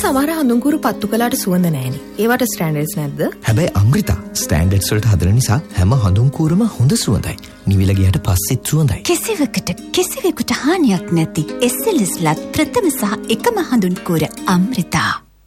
සමහර හඳුන්කුරු පත්තු කළාට සුවඳ නැහැනේ. ඒවට ස්ටෑන්ඩඩ්ස් නැද්ද? හැබැයි අමෘතා ස්ටෑන්ඩඩ්ස් වලට හදන නිසා හැම හඳුන්කුරම හොඳ සුවඳයි. නිවිල ගියට පස්සෙත් සුවඳයි. කිසිවෙකුට හානියක් නැති SLSලත් ප්‍රථම සහ එකම හඳුන්කුර අමෘතා.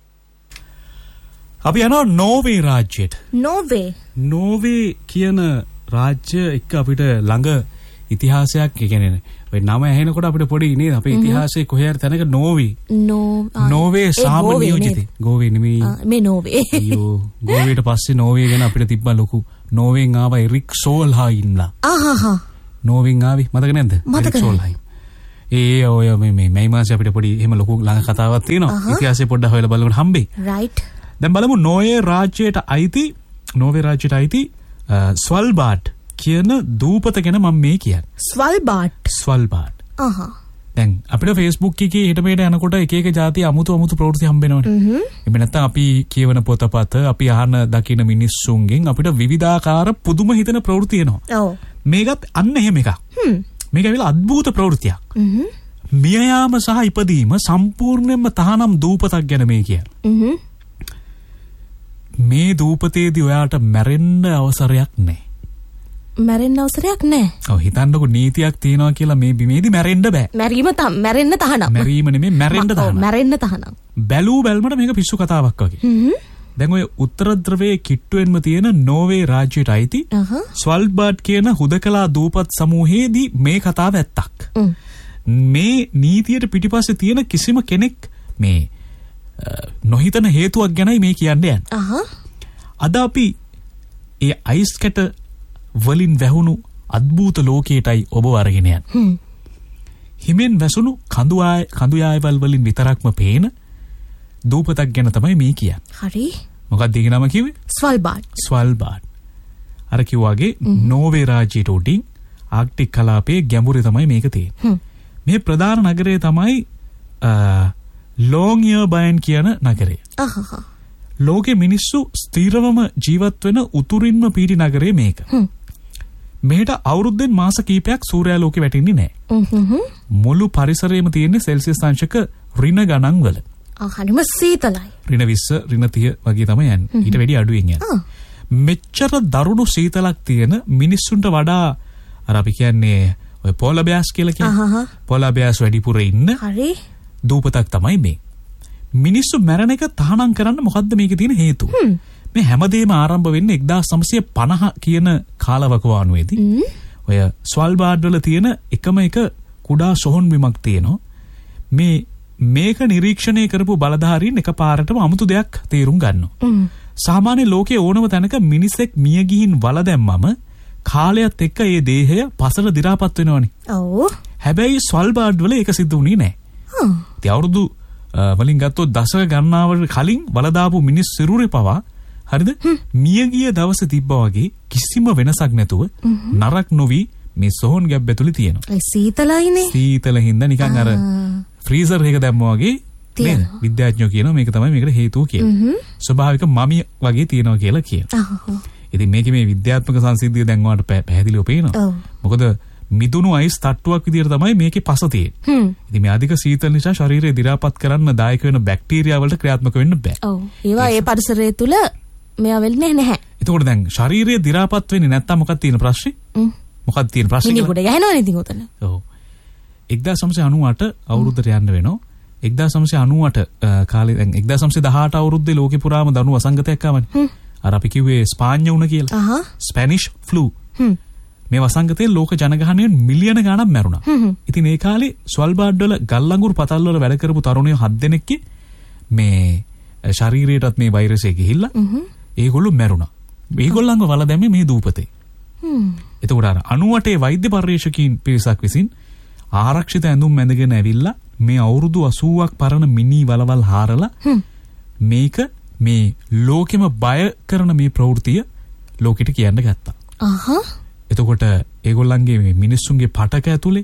අපි යනවා නෝර්වේ රාජ්‍යයට. නෝර්වේ කියන රාජ්‍ය එක්ක අපිට ළඟ ඉතිහාසයක් කියන්නේ ඔය නම ඇහෙනකොට අපිට පොඩි නේද අපේ ඉතිහාසයේ කොහේ හරි තැනක නෝර්වේ සාම නියෝජිතේ. ගෝවේ නෙමෙයි. මේ නෝර්වේ. අයියෝ ගෝවේට පස්සේ නෝර්වේ ගැන අපිට තිබ්බ ලොකු නෝර්වෙන් ආව එරික් සෝල්හයිම්ලා. නෝර්වෙන් ආවේ මතක නැද්ද? Eric Solheim. ඔය මේ මාසේ අපිට පොඩි එහෙම ලොකු ළඟ කතාවක් තියෙනවා. ඉතිහාසය පොඩ්ඩක් හොයලා බලනකොට හම්බෙයි. රයිට්. දැන් බලමු නෝර්වේ රාජ්‍යයට අයිති ස්වල්බාඩ් කියන දූපත ගැන මම මේ කියන්නේ. ස්වල්බාඩ්. දැන් අපිට Facebook එකේ හෙට මෙහෙට යනකොට එක එක જાති අමුතු ප්‍රවෘත්ති හම්බෙනවනේ. එහෙම නැත්නම් අපි කියවන පොතපත, අපි අහන දකින මිනිස්සුන්ගෙන් අපිට විවිධාකාර පුදුම හිතෙන ප්‍රවෘත්ති එනවා. ඔව්. මේකත් අන්න එහෙම එකක්. මේක ඇවිල්ලා අద్భుත ප්‍රවෘත්තියක්. මිය යාම සහ ඉපදීම සම්පූර්ණයෙන්ම තහනම් දූපතක් ගැන මේ කියන්නේ. මේ දූපතේදී ඔයාට මැරෙන්න අවසරයක් නැහැ. ඔව් හිතන්නකො නීතියක් තියෙනවා කියලා මේ බිමේදී මැරෙන්න බෑ. මැරෙන්න තහනම්. මැරීම නෙමෙයි මැරෙන්න තහනම්. බැලූ බැලමට මේක පිස්සු කතාවක් වගේ. දැන් ඔය උත්තර ධ්‍රවයේ කිට්ටුවෙන්ම තියෙන නෝර්වේ රාජ්‍යයට අයිති ස්වල්බාඩ් කියන හුදකලා දූපත් සමූහයේදී මේ කතාව ඇත්තක්. මේ නීතියට පිටිපස්සේ තියෙන කිසිම කෙනෙක් මේ නොහිතන හේතුවක් ගැනයි මේ කියන්නේ යන්නේ. අද අපි ඒ අයිස් කැට වලින් වැහුණු අద్భుත ලෝකයටයි ඔබ අරගෙන යන්නේ. හිමෙන් වැසුණු කඳු යායවල් වලින් විතරක්ම පේන දූපතක් ගැන තමයි මේ කියන්නේ. හරි. මොකක්ද ඒකේ නම කිව්වේ? ස්වල්බාඩ්. අර කිව්වාගේ නෝර්වේ රාජ්‍යයට උඩින් ආක්ටික් කලාපයේ ගැඹුරේ තමයි මේක තියෙන්නේ. මේ ප්‍රධාන නගරය තමයි ලොන්ගියර්බයින් කියන නගරය. ලෝකේ මිනිස්සු ස්ථිරවම ජීවත් වෙන උතුරින්ම පිහිටි නගරය මේක. මෙහෙට අවුරුද්දෙන් මාස කීපයක් සූර්යාලෝකෙ වැටෙන්නේ නැහැ. මුළු පරිසරයේම තියෙන්නේ සෙල්සියස් අංශක ඍණ ගණන් වල. හරිම සීතලයි. ඍණ 20 ඍණ 30 වගේ තමයි යන්නේ. ඊට වැඩි අඩුවෙන් යන්නේ. මෙච්චර දරුණු සීතලක් තියෙන මිනිස්සුන්ට වඩා අර අපි කියන්නේ ඔය පොලා බෑස් කියලා කියන්නේ. පොලා බෑස් වැඩිපුර ඉන්න. හරි. දූපතක් තමයි මේ. මිනිස්සු මැරෙන එක තහනම් කරන්න මොකද්ද මේකේ තියෙන හේතුව? මේ හැමදේම ආරම්භ වෙන්නේ 1950 කියන කාලවකවානුවේදී. ඔය ස්වල්බාඩ් වල තියෙන එකම එක කුඩා සොහොන් බිමක් තියෙනවා. මේක නිරීක්ෂණය කරපු බලධාරීන් එකපාරටම අමුතු දෙයක් තේරුම් ගන්නවා. සාමාන්‍ය ලෝකයේ ඕනම තැනක මිනිසෙක් මිය ගිහින් වල දැම්මම කාලයත් එක්ක ඒ දේහය පසල දි รา පත් වෙනවනේ. ඔව්. හැබැයි ස්වල්බාඩ් වල ඒක සිද්ධ වුණේ නැහැ. ඉතින් අවුරුදු වලින් ගත්තොත් දශක ගණනාවකට කලින් වලදාපු මිනිස් සිරුරේ පවා හරිද මියගිය දවසේ තිබ්බා වගේ කිසිම වෙනසක් නැතුව නරක් නොවි මේ සොහොන් ගැබ් ඇතුලේ තියෙනවා. ඒ සීතලයිනේ. සීතල හින්දා නිකන් අර ෆ්‍රීසර් එක දැම්මා වගේ නේද? විද්‍යාඥයෝ කියනවා මේක තමයි මේකට හේතුව කියලා. ස්වභාවික මමිය වගේ තියෙනවා කියලා කියනවා. ඉතින් මේකේ මේ විද්‍යාත්මක සංසිද්ධිය දැන් ඔයාලට පැහැදිලිව පේනවා. මොකද මිදුණු අයිස් තට්ටුවක් විදියට තමයි මේකේ පස තියෙන්නේ. ඉතින් මේ අධික සීතල නිසා ශරීරය දි รา පත් කරන්න දායක වෙන බැක්ටීරියා වලට ක්‍රියාත්මක වෙන්න බෑ. ඔව්. ඒවා ඒ පරිසරය තුල මේවා වෙන්නේ නැහැ. එතකොට දැන් ශරීරය දි รา පත් වෙන්නේ නැත්තම් මොකක්ද තියෙන ප්‍රශ්නේ? මොකක්ද තියෙන ප්‍රශ්නේ? මිනිගොඩ ගහනවනේ ඉතින් උතන. ඔව්. 1998 අවුරුද්දට යන්න වෙනවා. 1998 කාලේ දැන් 1918 අවුරුද්දේ ලෝකේ පුරාම දනු වසංගතයක් ආවනේ. අර අපි කිව්වේ ස්පාඤ්ඤ උණ කියලා. ස්පැනිෂ් ෆ්ලූ. මේ වසංගතයෙන් ලෝක ජනගහනයෙන් මිලියන ගණන් මැරුණා. ඉතින් ඒ කාලේ ස්වල්බාඩ් වල ගල් අඟුරු පතල් වල වැඩ කරපු තරුණයෝ 7 දෙනෙක්ගේ මේ ශරීරයටත් මේ වෛරසය ගිහිල්ලා ඒගොල්ලෝ මැරුණා. මේගොල්ලන්ව වල දැම්මේ මේ දූපතේ. එතකොට අර 98 වෛද්‍ය පර්යේෂකීන් පිරිසක් විසින් ආරක්ෂිත ඇඳුම් ඇඳගෙන ඇවිල්ලා මේ අවුරුදු 80ක් පරණ මිනි වලවල් හාරලා මේක මේ ලෝකෙම බය කරන මේ ප්‍රවෘත්තිය ලෝකෙට කියන්න ගත්තා. එතකොට ඒගොල්ලන්ගේ මේ මිනිස්සුන්ගේ පටක ඇතුලේ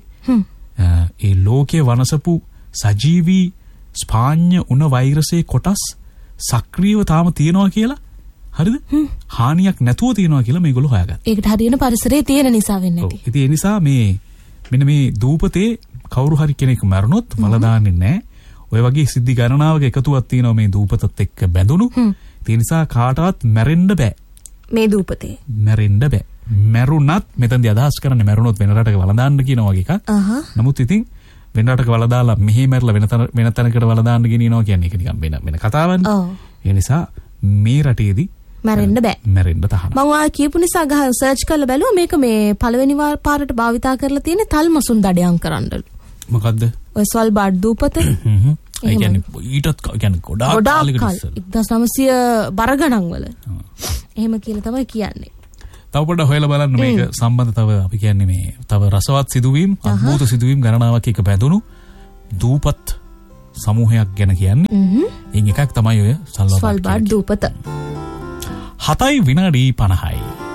ඒ ලෝකයේ වනසපු සජීවී ස්පාඤ්ඤ උණ වෛරසයේ කොටස් සක්‍රියව තාම තියෙනවා කියලා හරිද? හානියක් නැතුව තියෙනවා කියලා මේගොල්ලෝ හොයාගත්තා. ඒකට හරියන පරිසරයේ තියෙන නිසා වෙන්නේ නැති. ඉතින් ඒ නිසා මේ මෙන්න මේ දූපතේ කවුරු හරි කෙනෙක් මැරුණොත් මල දාන්නේ නැහැ. ඔය වගේ සිද්ධි ගණනාවක එකතුවක් තියෙනවා මේ දූපතත් එක්ක බැඳුණු. ඒ නිසා කාටවත් මැරෙන්න බෑ. මේ දූපතේ. මැරෙන්න බෑ. මැරුණත් මෙතනදී අදහස් කරන්නේ මැරුණොත් වෙන රටක වළඳාන්න කියන වගේ එකක්. නමුත් ඉතින් වෙන රටක වළදාලා මෙහි මැරලා වෙන තැනකට වළදාන්න ගෙනියනවා කියන්නේ ඒක නිකන් වෙන කතාවක්නේ. ඒ නිසා මේ රටේදී මැරෙන්න බෑ. මැරෙන්න තහනම්. මම ආ කියපු නිසා සර්ච් කරලා බැලුවා මේක මේ පළවෙනි පාරට භාවිතා කරලා තියෙන තල්මසුන් දඩයන් කරන්නලු. මොකද්ද? ඔය ස්වල්බාඩ් දූපත. ඒ කියන්නේ ඊටත් කියන්නේ ගොඩාක් කාලෙකට ඉස්සෙල්ලා. 1900 බර ගණන් වල. එහෙම කියලා තමයි කියන්නේ. තව පොඩ්ඩක් හොයලා බලන්න මේක සම්බන්ධ තව අපි කියන්නේ මේ තව රසවත් සිදුවීම් අద్భుත සිදුවීම් ගණනාවක් එක බැඳුණු දූපත් සමූහයක් ගැන කියන්නේ. එයින් එකක් තමයි ඔය ස්වල්බාඩ් දූපත. 7 විනාඩි 50යි.